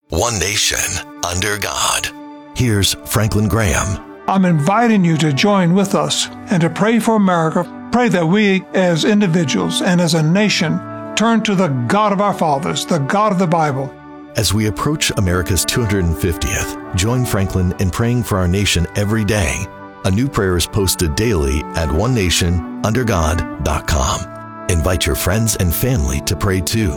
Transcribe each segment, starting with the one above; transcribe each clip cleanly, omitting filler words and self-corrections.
One nation, under God. Here's Franklin Graham. I'm inviting you to join with us and to pray for America. Pray that we, as individuals and as a nation, turn to the God of our fathers, the God of the Bible. As we approach America's 250th, join Franklin in praying for our nation every day. A new prayer is posted daily at onenationundergod.com. Invite your friends and family to pray too.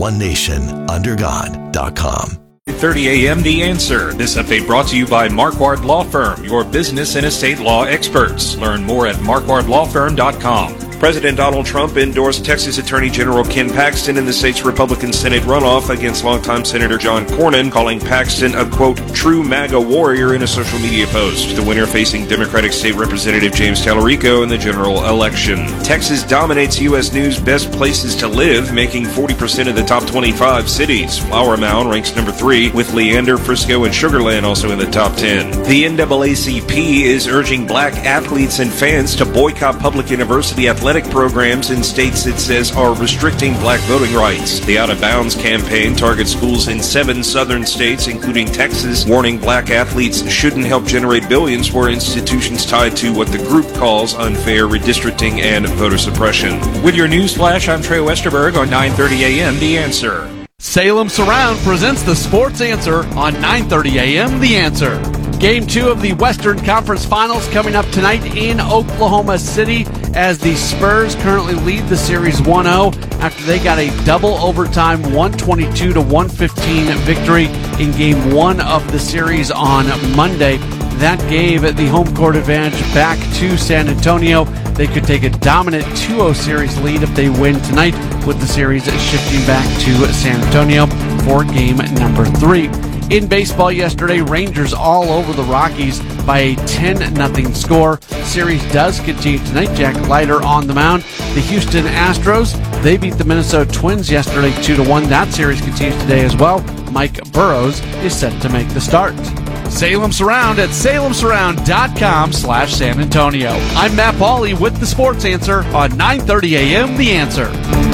onenationundergod.com. 30 a.m. The Answer. This update brought to you by Marquardt Law Firm, your business and estate law experts. Learn more at marquardtlawfirm.com. President Donald Trump endorsed Texas Attorney General Ken Paxton in the state's Republican Senate runoff against longtime Senator John Cornyn, calling Paxton a, quote, true MAGA warrior in a social media post. The winner facing Democratic State Representative James Tallarico in the general election. Texas dominates U.S. News' best places to live, making 40% of the top 25 cities. Flower Mound ranks number 3, with Leander, Frisco, and Sugar Land also in the top 10. The NAACP is urging black athletes and fans to boycott public university athletic programs in states it says are restricting black voting rights. The Out of Bounds campaign targets schools in 7 southern states, including Texas, warning black athletes shouldn't help generate billions for institutions tied to what the group calls unfair redistricting and voter suppression. With your news flash, I'm Trey Westerberg on 9:30 a.m. The Answer. Salem Surround presents the Sports Answer on 9:30 a.m. The Answer. Game 2 of the Western Conference Finals coming up tonight in Oklahoma City as the Spurs currently lead the series 1-0 after they got a double overtime 122-115 victory in Game 1 of the series on Monday. That gave the home court advantage back to San Antonio. They could take a dominant 2-0 series lead if they win tonight, with the series shifting back to San Antonio for game number 3. In baseball yesterday, Rangers all over the Rockies by a 10-0 score. Series does continue tonight. Jack Leiter on the mound. The Houston Astros, they beat the Minnesota Twins yesterday 2-1. That series continues today as well. Mike Burrows is set to make the start. Salem Surround at salemsurround.com/San Antonio. I'm Matt Pauley with the Sports Answer on 9:30 a.m. The Answer.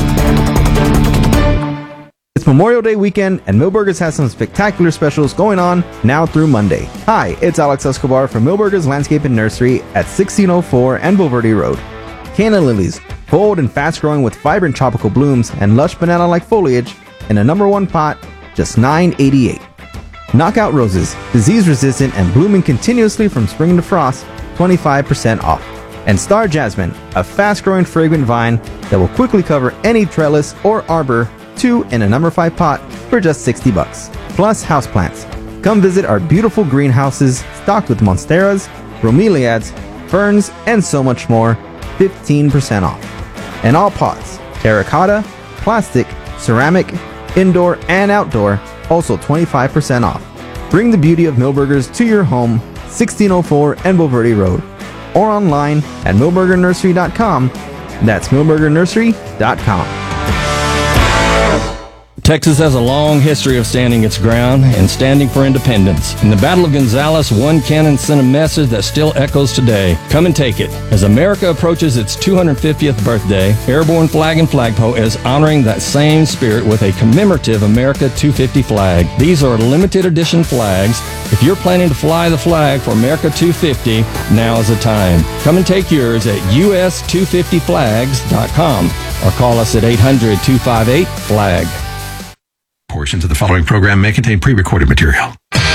It's Memorial Day weekend, and Millburgers has some spectacular specials going on now through Monday. Hi, it's Alex Escobar from Millburgers Landscape and Nursery at 1604 Anvil Verde Road. Canna lilies, bold and fast-growing with vibrant tropical blooms and lush banana-like foliage in a number 1 pot, just $9.88. Knockout roses, disease-resistant and blooming continuously from spring to frost, 25% off. And Star Jasmine, a fast-growing fragrant vine that will quickly cover any trellis or arbor, 2 in a number 5 pot for just $60. Plus houseplants. Come visit our beautiful greenhouses stocked with monsteras, bromeliads, ferns, and so much more, 15% off. And all pots, terracotta, plastic, ceramic, indoor and outdoor, also 25% off. Bring the beauty of Millburgers to your home, 1604 Anvil Verde Road, or online at millburgernursery.com. That's millburgernursery.com. Texas has a long history of standing its ground and standing for independence. In the Battle of Gonzales, one cannon sent a message that still echoes today. Come and take it. As America approaches its 250th birthday, Airborne Flag and Flagpole is honoring that same spirit with a commemorative America 250 flag. These are limited edition flags. If you're planning to fly the flag for America 250, now is the time. Come and take yours at us250flags.com or call us at 800-258-FLAG. Portions of the following program may contain pre-recorded material.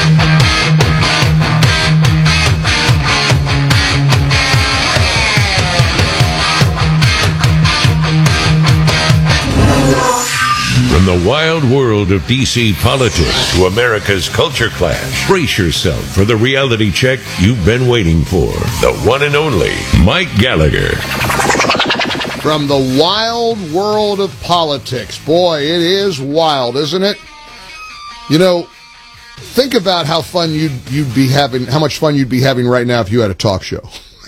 From the wild world of D.C. politics to America's culture clash, brace yourself for the reality check you've been waiting for. The one and only Mike Gallagher. From the wild world of politics. Boy, it is wild, isn't it? You know, think about how much fun you'd be having right now if you had a talk show.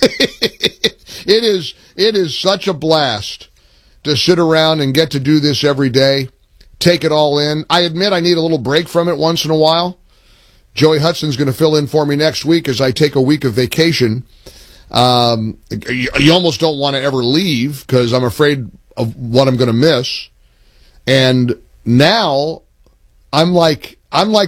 It is such a blast to sit around and get to do this every day, take it all in. I admit I need a little break from it once in a while. Joey Hudson's going to fill in for me next week as I take a week of vacation. You almost don't want to ever leave because I'm afraid of what I'm going to miss. And now I'm like